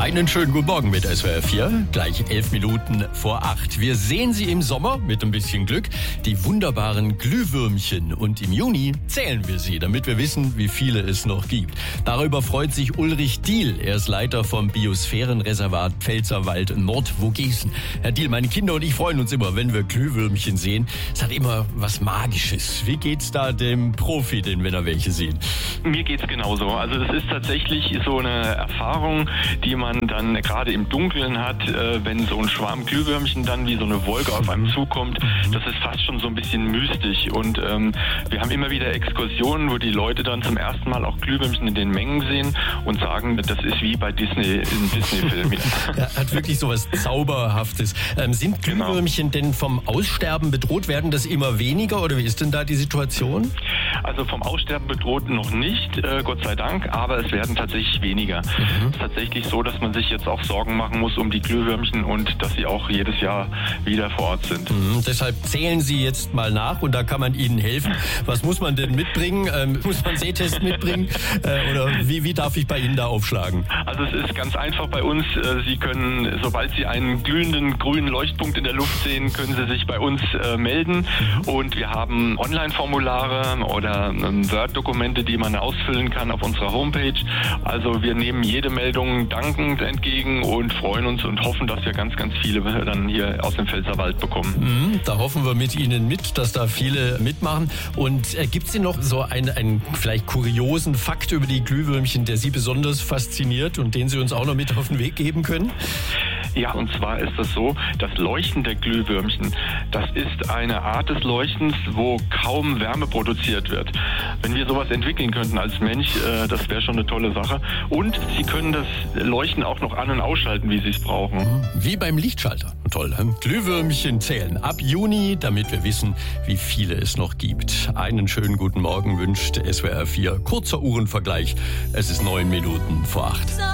Einen schönen guten Morgen mit SWR 4, gleich 11 Minuten vor 8. Wir sehen sie im Sommer mit ein bisschen Glück, die wunderbaren Glühwürmchen. Und im Juni zählen wir sie, damit wir wissen, wie viele es noch gibt. Darüber freut sich Ulrich Diehl. Er ist Leiter vom Biosphärenreservat Pfälzerwald Nordvogesen. Herr Diehl, meine Kinder und ich freuen uns immer, wenn wir Glühwürmchen sehen. Es hat immer was Magisches. Wie geht's da dem Profi, denn wenn er welche sieht? Mir geht's genauso. Also das ist tatsächlich so eine Erfahrung, die man dann gerade im Dunkeln hat, wenn so ein Schwarm Glühwürmchen dann wie so eine Wolke auf einem zukommt. Das ist fast schon so ein bisschen mystisch. Und wir haben immer wieder Exkursionen, wo die Leute dann zum ersten Mal auch Glühwürmchen in den Mengen sehen und sagen, das ist wie bei Disney, in Disney-Filmen. Ja, hat wirklich so was Zauberhaftes. Sind Glühwürmchen denn vom Aussterben bedroht? Werden das immer weniger oder wie ist denn da die Situation? Also vom Aussterben bedroht noch nicht, Gott sei Dank, aber es werden tatsächlich weniger. Es ist tatsächlich so, dass man sich jetzt auch Sorgen machen muss um die Glühwürmchen und dass sie auch jedes Jahr wieder vor Ort sind. Deshalb zählen Sie jetzt mal nach und da kann man Ihnen helfen. Was muss man denn mitbringen? Muss man Sehtest mitbringen? Oder wie darf ich bei Ihnen da aufschlagen? Also es ist ganz einfach bei uns. Sie können, sobald Sie einen glühenden grünen Leuchtpunkt in der Luft sehen, können Sie sich bei uns melden. Und wir haben Online-Formulare oder Word-Dokumente, die man ausfüllen kann auf unserer Homepage. Also wir nehmen jede Meldung dankend entgegen und freuen uns und hoffen, dass wir ganz, ganz viele dann hier aus dem Pfälzerwald bekommen. Da hoffen wir mit Ihnen mit, dass da viele mitmachen. Und gibt es denn noch so einen vielleicht kuriosen Fakt über die Glühwürmchen, der Sie besonders fasziniert und den Sie uns auch noch mit auf den Weg geben können? Ja, und zwar ist das so, das Leuchten der Glühwürmchen, das ist eine Art des Leuchtens, wo kaum Wärme produziert wird. Wenn wir sowas entwickeln könnten als Mensch, das wäre schon eine tolle Sache. Und sie können das Leuchten auch noch an- und ausschalten, wie sie es brauchen. Wie beim Lichtschalter. Toll. Glühwürmchen zählen ab Juni, damit wir wissen, wie viele es noch gibt. Einen schönen guten Morgen wünscht SWR 4. Kurzer Uhrenvergleich. Es ist 9 Minuten vor 8.